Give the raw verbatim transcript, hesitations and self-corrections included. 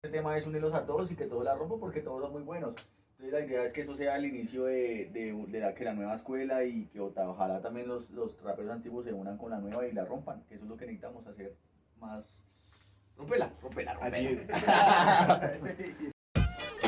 este tema es unirlos a todos y que todos la rompan porque todos son muy buenos. Entonces la idea es que eso sea el inicio de, de, de la, que la nueva escuela y que ojalá también los, los raperos antiguos se unan con la nueva y la rompan, que eso es lo que necesitamos hacer más. Rompela, rompela, rompela. Así es.